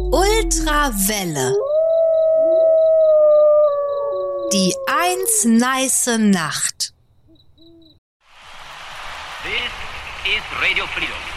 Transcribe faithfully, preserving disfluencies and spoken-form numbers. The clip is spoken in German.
Ultrawelle. Die eins nice Nacht. This is Radio Freedom.